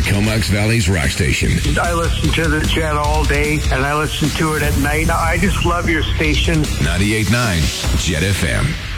the Comox Valley's rock station. I listen to the channel all day, and I listen to it at night. I just love your station. 98.9 Jet FM.